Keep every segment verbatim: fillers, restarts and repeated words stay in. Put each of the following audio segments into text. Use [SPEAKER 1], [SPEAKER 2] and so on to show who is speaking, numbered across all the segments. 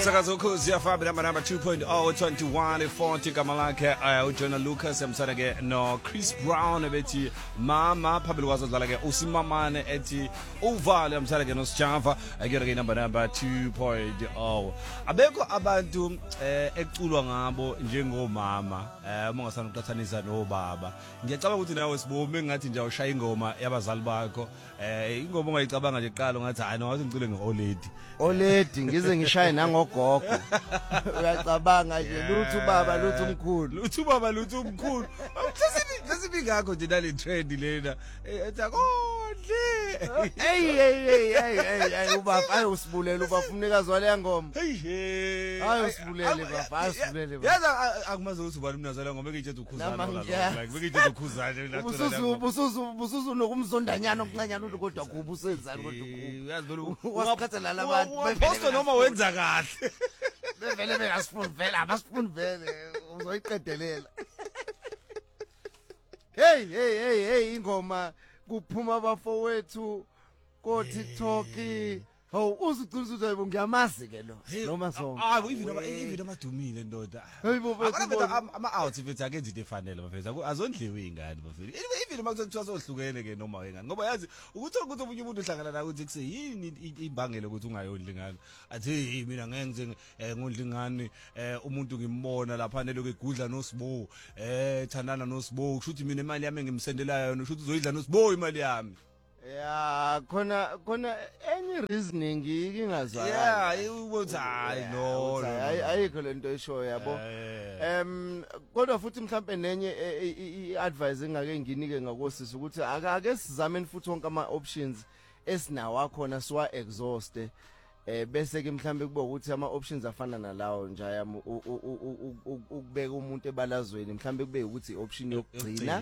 [SPEAKER 1] umsakazo ukhosi yafaba number number two point oh twenty-one forty kama lakhe uh, uJona Lucas emsana ke no Chris Brown ebethi mama phambili kwazo dlala ke usimamane ethi uvale emsana ke no Sjava akere ke number number two point oh abekho abantu eh eculwa ngabo njengomama eh uma ngasana ukuqhathanisa nobaba ngiyacabanga ukuthi nawe sibomi ngathi nje awushaya ingoma yabazali bakho eh ingoma ongayicabanga nje iqala ngathi hayi no ngathi ngicule ngeoledi
[SPEAKER 2] oledi ngize ngishaye nangogogo uyacabanga nje luthu baba luthu umkhulu
[SPEAKER 1] luthu baba luthu umkhulu sesibi sesibi ngakho nje nale trend lena ethi akodle
[SPEAKER 2] hey hey hey hey ubaba ayi usibulele ubaba umnikazi wale ngoma
[SPEAKER 1] hey hey
[SPEAKER 2] ayi usibulele baba ayi usibulele baba
[SPEAKER 1] yaza akumazi ukuthi ubani umnazala ngoma bekithethe ukhuzana la like bekithethe ukhuzana la
[SPEAKER 2] busuzu busuzu busuzu nokumzondanyana okuncanyana uthi kodwa kuba usenzani kodwa kuba
[SPEAKER 1] uyazi vele
[SPEAKER 2] wasiphathela labantu
[SPEAKER 1] posto noma wenza kahle
[SPEAKER 2] bevele bengasifuni vele abasifuni vele uzoyiqedelela hey hey hey hey ingoma kuphuma abafowethu ko TikTok ho uzigcina ukuthi ngiyamazi ke lo noma so
[SPEAKER 1] ah even ama even amadumile ndoda ama outfits akenzi into efanele bafethu azondliwe ingane bafethu even uma kuthiwa sohlukene ke noma wengane ngoba yazi ukuthi ukuthi omunye umuntu uhlangana nawe uthi kuse yini imbangelo ukuthi ungayondli ingane athi hey mina ngeke ngize ngondli ingane umuntu ngimbona lapha neloko egudla noSibo eh thandana noSibo kusho ukuthi mina imali yami ngimsendelayo kusho ukuthi uzoyidla noSibo imali yami
[SPEAKER 2] ya khona khona any reasoning ingingazwakala
[SPEAKER 1] yeah ubuthi hayi no
[SPEAKER 2] ayikho lento eshoyo yabo em kodwa futhi mhlambe nenye iadvice engake nginike ngakosisi ukuthi ake sizame futhi wonke ama options esinawo akhona siwa exhaust eh bese ke mhlambe kuba ukuthi ama options afana nalawo nje ayami ukubeka umuntu ebalazweni mhlambe kube ukuthi option yokugcina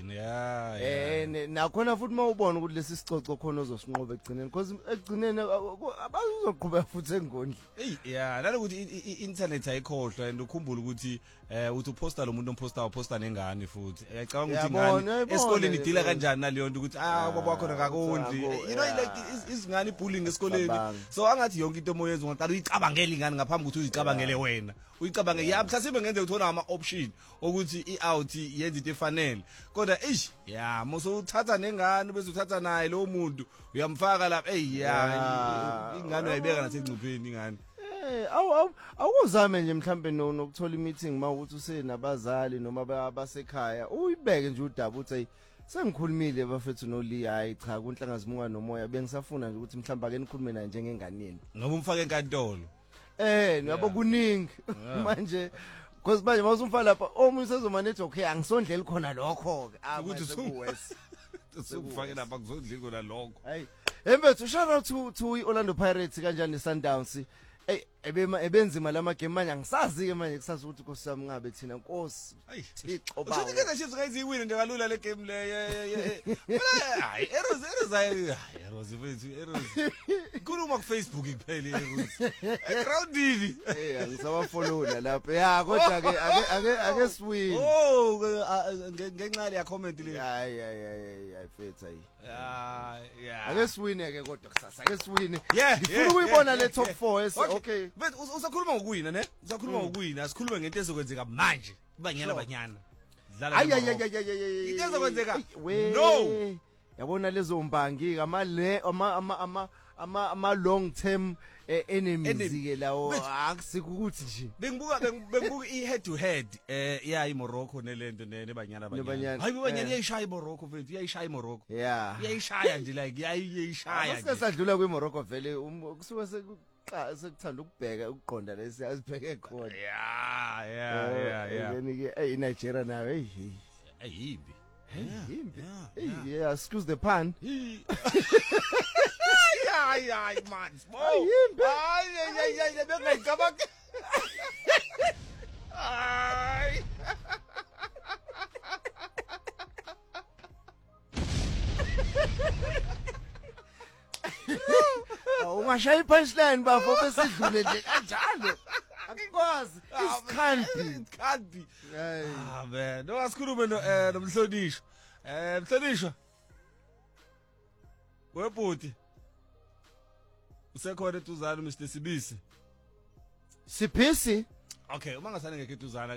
[SPEAKER 2] eh nakhona futhi mawubona ukuthi lesi sicoco khona ozosinqoba egcineni because egcineni abazoqhubeka futhi engondli
[SPEAKER 1] hey yeah nalokuthi i-internet ayikhohlwa and ukhumbula ukuthi eh uthi uposta lo muntu omposta uposta nengane futhi ecabanga ukuthi ingane esikoleni idila kanjani naleyo nto ukuthi ah baba wakho akakondli you know like izingane bullying esikoleni so angathi yonke into moyenza ungaqala uyicabangela ingane ngaphambi ukuthi uyicabangele wena uyicabange ya mhlawumbe ngenze uthola ama option ukuthi i-out yenza into efanele kodwa eish ya muso uthatha nengane bese uthatha naye lo muntu uyamfaka lapha hey ya ingane uyayibeka nasengcupheni ingane
[SPEAKER 2] eh awu awuzame nje mhlambe nokuthola i-meeting mawukuthi usenabazali noma abasekhaya uyibeke nje udaba uthi sengikhulumile bafethu noLi hayi cha kunhlangazimuka nomoya bengisafuna nje ukuthi mhlamba ake nikhulume naye njengenganeni
[SPEAKER 1] ngoba umfake enkantolo
[SPEAKER 2] eh uyabo kuningi manje because manje mawusumfa lapha omunye sezomanethe okay angisondlela khona lokho ke
[SPEAKER 1] ukuthi usuwes usufake lapha kuzondlela khona lokho
[SPEAKER 2] hayi embethu shout out to to Orlando Pirates kanjani Sundowns hey ebema ebenzima lamagame manje angisazi ke manje kusazi ukuthi nkosami ngabe thina nkosi Thixo bawo
[SPEAKER 1] uthi ke Chiefs kayiziwina nje kalula le game le hayi errors errors hayi errors mfethu errors ikhuluma ku Facebook kuphela errors crowdini
[SPEAKER 2] hey angisawafollow lapha ya kodwa ke ake ake ake siwini
[SPEAKER 1] oh ngenxa ya comment le
[SPEAKER 2] hayi hayi hayi fethu hayi
[SPEAKER 1] ya ya
[SPEAKER 2] ake siwine ke kodwa kusasa ake siwine
[SPEAKER 1] yeah
[SPEAKER 2] ngifuna ukuyibona le top four okay
[SPEAKER 1] but usakhuluma ngokuwina ne usakhuluma ngokuwina asikhulume ngento ezokwenzeka manje ibanyana banyana dlala
[SPEAKER 2] ay ay ay
[SPEAKER 1] into ezokwenzeka no
[SPEAKER 2] yabona lezo mbangi ama ama ama ama ama long term enemies ke lawo akusikuthi nje
[SPEAKER 1] bengibuka bengibuka i head to head eh ya iMorocco nelento nebanyana banyana hayi banyana iyayishaya iMorocco mfethu iyayishaya iMorocco
[SPEAKER 2] yeah
[SPEAKER 1] iyayishaya nje like iyayishaya nje
[SPEAKER 2] sesadlula kwiMorocco vele kusuke sekuqa sekuthanda ukubheka ukuqonda lesi azibheke khona
[SPEAKER 1] yeah yeah yeah yeah
[SPEAKER 2] yeni ke hey Nigeria nawe hey
[SPEAKER 1] ayimbi
[SPEAKER 2] ayimbi yeah excuse the pun
[SPEAKER 1] ay ay man ayimbi ay ay ay bengayicabanga ay
[SPEAKER 2] ungashaya ipunchline bafo besidlule nje kanjalo akukwazi it can't be
[SPEAKER 1] it can't be ah man no asikhulume no eh nomhlonishwa eh mhlonishwa webhuti usekhona etuzana Mister Sibisi
[SPEAKER 2] siphisi
[SPEAKER 1] okay uma ngasane ngekho iduzana